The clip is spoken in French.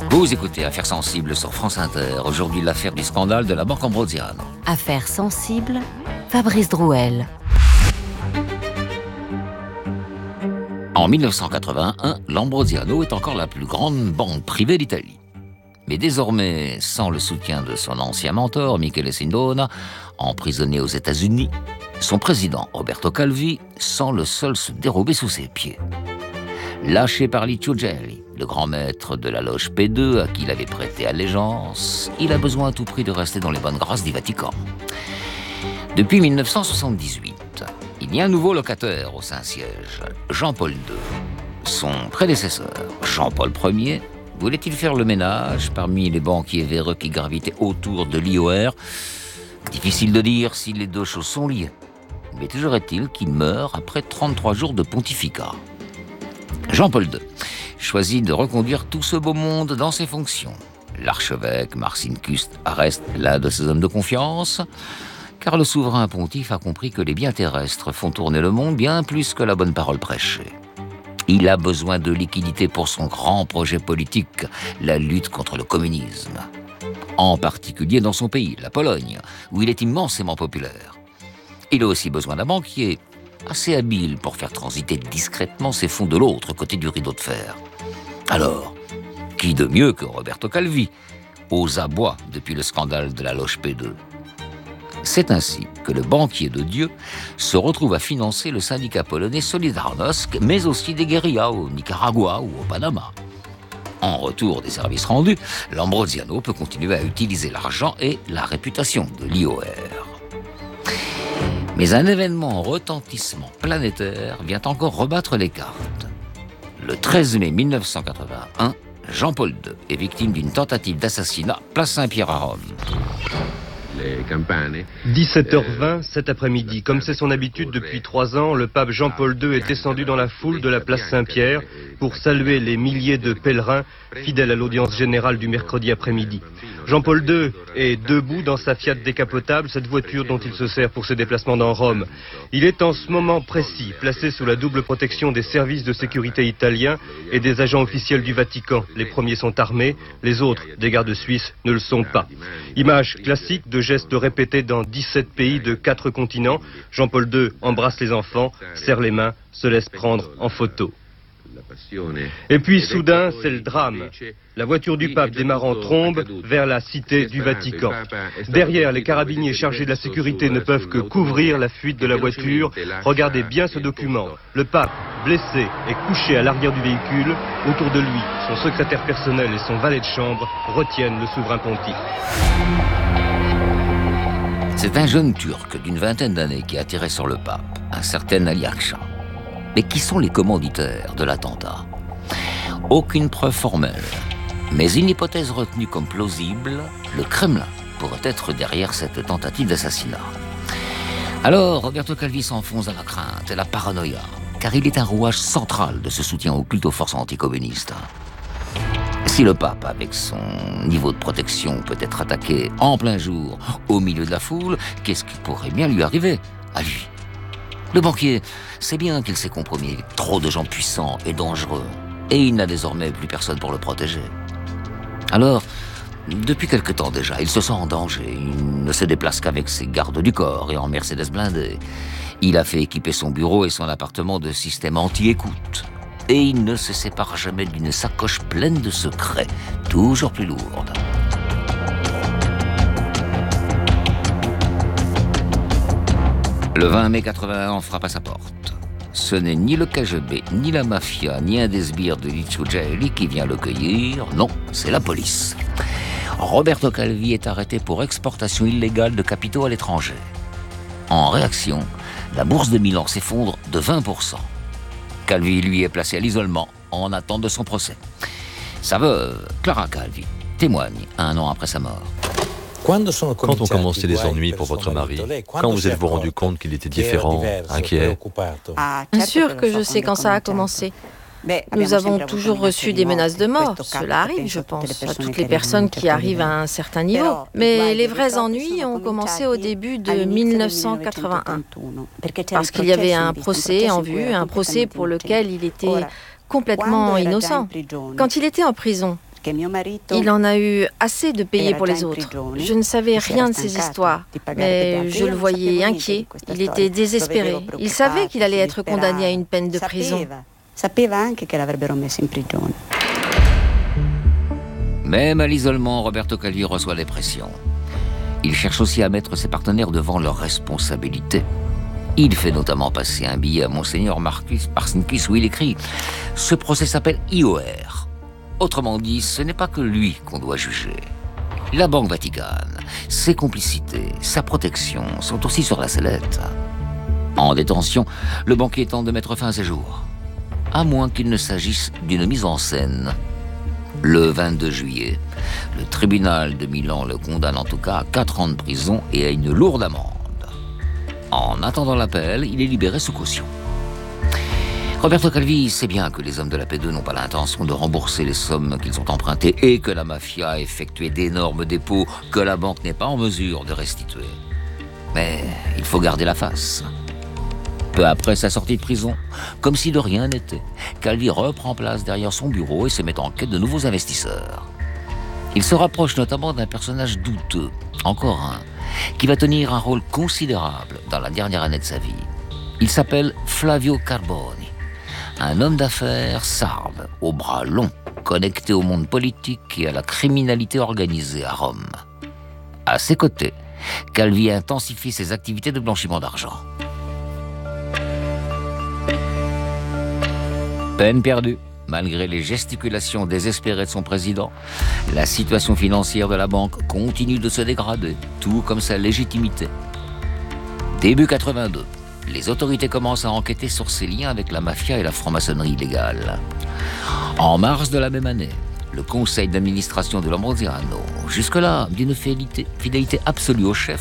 Vous écoutez Affaires sensibles sur France Inter. Aujourd'hui, l'affaire du scandale de la Banque Ambrosiano. Affaires sensibles, Fabrice Drouel. En 1981, l'Ambrosiano est encore la plus grande banque privée d'Italie. Mais désormais, sans le soutien de son ancien mentor, Michele Sindona, emprisonné aux États-Unis, son président, Roberto Calvi, sent le sol se dérober sous ses pieds. Lâché par Licio Gelli, le grand maître de la loge P2 à qui il avait prêté allégeance, il a besoin à tout prix de rester dans les bonnes grâces du Vatican. Depuis 1978, il y a un nouveau locataire au Saint-Siège, Jean-Paul II. Son prédécesseur, Jean-Paul Ier, voulait-il faire le ménage parmi les banquiers véreux qui gravitaient autour de l'IOR? Difficile de dire si les deux choses sont liées. Mais toujours est-il qu'il meurt après 33 jours de pontificat. Jean-Paul II choisit de reconduire tout ce beau monde dans ses fonctions. L'archevêque Marcin Cust reste l'un de ses hommes de confiance, car le souverain pontife a compris que les biens terrestres font tourner le monde bien plus que la bonne parole prêchée. Il a besoin de liquidités pour son grand projet politique, la lutte contre le communisme. En particulier dans son pays, la Pologne, où il est immensément populaire. Il a aussi besoin d'un banquier assez habile pour faire transiter discrètement ses fonds de l'autre côté du rideau de fer. Alors, qui de mieux que Roberto Calvi, aux abois depuis le scandale de la loge P2? C'est ainsi que le banquier de Dieu se retrouve à financer le syndicat polonais Solidarnosc, mais aussi des guérillas au Nicaragua ou au Panama. En retour des services rendus, l'Ambrosiano peut continuer à utiliser l'argent et la réputation de l'IOR. Mais un événement en retentissement planétaire vient encore rebattre les cartes. Le 13 mai 1981, Jean-Paul II est victime d'une tentative d'assassinat place Saint-Pierre à Rome. 17h20 cet après-midi. Comme c'est son habitude depuis 3 ans, le pape Jean-Paul II est descendu dans la foule de la place Saint-Pierre pour saluer les milliers de pèlerins fidèles à l'audience générale du mercredi après-midi. Jean-Paul II est debout dans sa Fiat décapotable, cette voiture dont il se sert pour ses déplacements dans Rome. Il est en ce moment précis placé sous la double protection des services de sécurité italiens et des agents officiels du Vatican. Les premiers sont armés, les autres, des gardes suisses, ne le sont pas. Image classique de gestes répétés dans 17 pays de 4 continents. Jean-Paul II embrasse les enfants, serre les mains, se laisse prendre en photo. Et puis soudain, c'est le drame. La voiture du pape démarre en trombe vers la cité du Vatican. Derrière, les carabiniers chargés de la sécurité ne peuvent que couvrir la fuite de la voiture. Regardez bien ce document. Le pape, blessé, est couché à l'arrière du véhicule. Autour de lui, son secrétaire personnel et son valet de chambre retiennent le souverain pontife. C'est un jeune Turc d'une vingtaine d'années qui a tiré sur le pape, un certain Ali Akçay. Mais qui sont les commanditaires de l'attentat? Aucune preuve formelle, mais une hypothèse retenue comme plausible, le Kremlin pourrait être derrière cette tentative d'assassinat. Alors, Roberto Calvi s'enfonce dans la crainte et la paranoïa, car il est un rouage central de ce soutien occulte aux forces anticommunistes. Si le pape, avec son niveau de protection, peut être attaqué en plein jour, au milieu de la foule, qu'est-ce qui pourrait bien lui arriver à lui? Le banquier sait bien qu'il s'est compromis avec trop de gens puissants et dangereux, et il n'a désormais plus personne pour le protéger. Alors, depuis quelque temps déjà, il se sent en danger. Il ne se déplace qu'avec ses gardes du corps et en Mercedes blindée. Il a fait équiper son bureau et son appartement de systèmes anti-écoute. Et il ne se sépare jamais d'une sacoche pleine de secrets, toujours plus lourde. Le 20 mai 81, on frappe à sa porte. Ce n'est ni le KGB, ni la mafia, ni un des sbires de Licio Gelli qui vient le cueillir. Non, c'est la police. Roberto Calvi est arrêté pour exportation illégale de capitaux à l'étranger. En réaction, la bourse de Milan s'effondre de 20%. Calvi, lui, est placé à l'isolement en attente de son procès. Sa veuve, Clara Calvi, témoigne 1 an après sa mort. Quand ont commencé les ennuis pour votre mari? Quand vous êtes-vous rendu compte qu'il était différent, inquiet? Bien sûr que je sais quand ça a commencé. Nous avons toujours reçu des menaces de mort. Cela arrive, je pense, à toutes les personnes qui arrivent à un certain niveau. Mais les vrais ennuis ont commencé au début de 1981. Parce qu'il y avait un procès en vue, un procès pour lequel il était complètement innocent. Quand il était en prison, Il en a eu assez de payer pour les autres. Je ne savais rien de ces histoires, mais je le voyais inquiet. Il était désespéré. Il savait qu'il allait être condamné à une peine de prison. Même à l'isolement, Roberto Calvi reçoit des pressions. Il cherche aussi à mettre ses partenaires devant leurs responsabilités. Il fait notamment passer un billet à Monseigneur Marcus Parsinkis où il écrit « Ce procès s'appelle IOR ». Autrement dit, ce n'est pas que lui qu'on doit juger. La Banque Vaticane, ses complicités, sa protection sont aussi sur la sellette. En détention, le banquier tente de mettre fin à ses jours. À moins qu'il ne s'agisse d'une mise en scène. Le 22 juillet, le tribunal de Milan le condamne en tout cas à 4 ans de prison et à une lourde amende. En attendant l'appel, il est libéré sous caution. Roberto Calvi sait bien que les hommes de la P2 n'ont pas l'intention de rembourser les sommes qu'ils ont empruntées et que la mafia a effectué d'énormes dépôts que la banque n'est pas en mesure de restituer. Mais il faut garder la face. Peu après sa sortie de prison, comme si de rien n'était, Calvi reprend place derrière son bureau et se met en quête de nouveaux investisseurs. Il se rapproche notamment d'un personnage douteux, encore un, qui va tenir un rôle considérable dans la dernière année de sa vie. Il s'appelle Flavio Carboni, un homme d'affaires sarde, aux bras longs, connecté au monde politique et à la criminalité organisée à Rome. À ses côtés, Calvi intensifie ses activités de blanchiment d'argent. Peine perdue. Malgré les gesticulations désespérées de son président, la situation financière de la banque continue de se dégrader, tout comme sa légitimité. Début 82, les autorités commencent à enquêter sur ses liens avec la mafia et la franc-maçonnerie illégale. En mars de la même année, le conseil d'administration de Lambrosiano, jusque-là d'une fidélité absolue au chef,